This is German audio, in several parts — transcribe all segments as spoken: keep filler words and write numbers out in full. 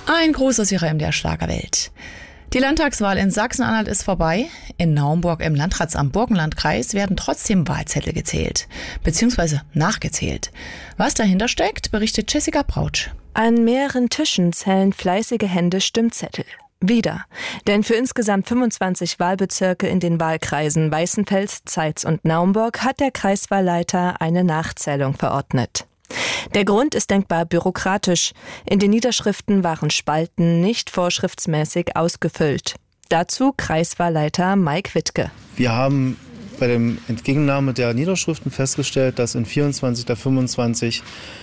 Ein Gruß aus Ihrer M D R Schlagerwelt. Die Landtagswahl in Sachsen-Anhalt ist vorbei. In Naumburg im Landratsamt Burgenlandkreis werden trotzdem Wahlzettel gezählt, beziehungsweise nachgezählt. Was dahinter steckt, berichtet Jessica Brautsch. An mehreren Tischen zählen fleißige Hände Stimmzettel. Wieder. Denn für insgesamt fünfundzwanzig Wahlbezirke in den Wahlkreisen Weißenfels, Zeitz und Naumburg hat der Kreiswahlleiter eine Nachzählung verordnet. Der Grund ist denkbar bürokratisch. In den Niederschriften waren Spalten nicht vorschriftsmäßig ausgefüllt. Dazu Kreiswahlleiter Mike Wittke. Wir haben bei der Entgegennahme der Niederschriften festgestellt, dass in vierundzwanzig der fünfundzwanzig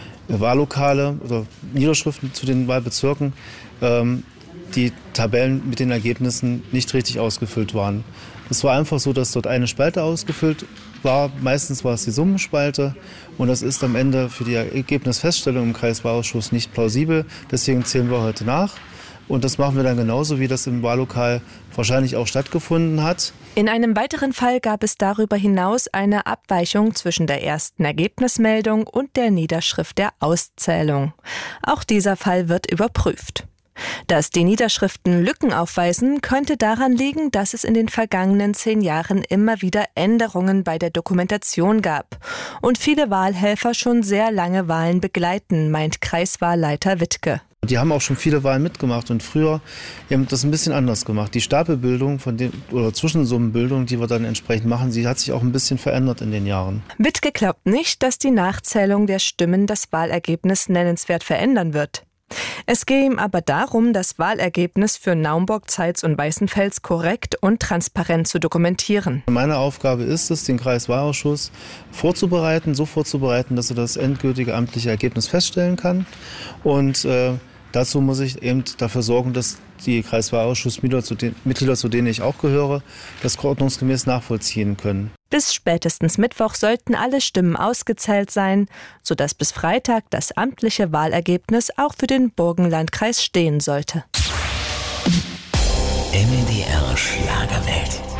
Wahllokale oder Niederschriften zu den Wahlbezirken ähm, die Tabellen mit den Ergebnissen nicht richtig ausgefüllt waren. Es war einfach so, dass dort eine Spalte ausgefüllt war. Meistens war es die Summenspalte und das ist am Ende für die Ergebnisfeststellung im Kreiswahlausschuss nicht plausibel. Deswegen zählen wir heute nach und das machen wir dann genauso, wie das im Wahllokal wahrscheinlich auch stattgefunden hat. In einem weiteren Fall gab es darüber hinaus eine Abweichung zwischen der ersten Ergebnismeldung und der Niederschrift der Auszählung. Auch dieser Fall wird überprüft. Dass die Niederschriften Lücken aufweisen, könnte daran liegen, dass es in den vergangenen zehn Jahren immer wieder Änderungen bei der Dokumentation gab und viele Wahlhelfer schon sehr lange Wahlen begleiten, meint Kreiswahlleiter Wittke. Die haben auch schon viele Wahlen mitgemacht und früher haben das ein bisschen anders gemacht. Die Stapelbildung von den, oder Zwischensummenbildung, die wir dann entsprechend machen, sie hat sich auch ein bisschen verändert in den Jahren. Wittke glaubt nicht, dass die Nachzählung der Stimmen das Wahlergebnis nennenswert verändern wird. Es gehe ihm aber darum, das Wahlergebnis für Naumburg, Zeitz und Weißenfels korrekt und transparent zu dokumentieren. Meine Aufgabe ist es, den Kreiswahlausschuss vorzubereiten, so vorzubereiten, dass er das endgültige amtliche Ergebnis feststellen kann. Und äh, dazu muss ich eben dafür sorgen, dass die Kreiswahlausschussmitglieder, zu den, Mitglieder, zu denen ich auch gehöre, das ordnungsgemäß nachvollziehen können. Bis spätestens Mittwoch sollten alle Stimmen ausgezählt sein, sodass bis Freitag das amtliche Wahlergebnis auch für den Burgenlandkreis stehen sollte. M D R Schlagerwelt.